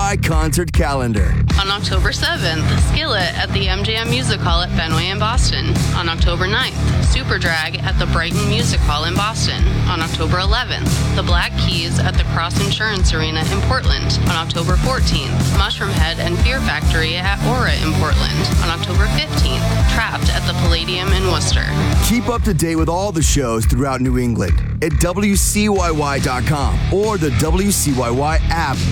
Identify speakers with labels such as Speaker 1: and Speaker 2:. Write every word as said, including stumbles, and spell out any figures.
Speaker 1: Y concert calendar.
Speaker 2: On October seventh, Skillet at the M G M Music Hall at Fenway in Boston. On October ninth, Super Drag at the Brighton Music Hall in Boston. On October eleventh, The Black Keys at the Cross Insurance Arena in Portland. On October fourteenth, Mushroomhead and Fear Factory at Aura in Portland. On October fifteenth, Trapped at the Palladium in Worcester.
Speaker 1: Keep up to date with all the shows throughout New England at W C Y Y dot com or the W C Y Y app